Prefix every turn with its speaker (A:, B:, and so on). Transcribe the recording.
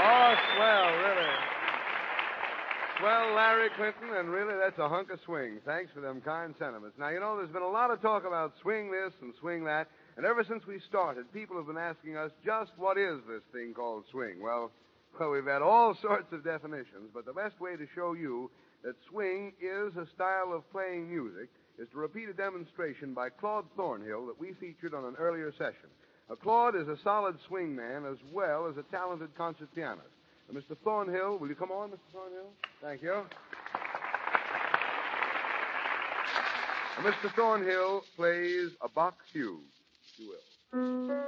A: Oh, swell, really. Swell, Larry Clinton, and really, that's a hunk of swing. Thanks for them kind sentiments. Now, there's been a lot of talk about swing this and swing that, and ever since we started, people have been asking us just what is this thing called swing? Well, we've had all sorts of definitions, but the best way to show you that swing is a style of playing music is to repeat a demonstration by Claude Thornhill that we featured on an earlier session. Claude is a solid swing man as well as a talented concert pianist. Mr. Thornhill, will you come on, Mr. Thornhill? Thank you. Mr. Thornhill plays a Bach fugue, if you will.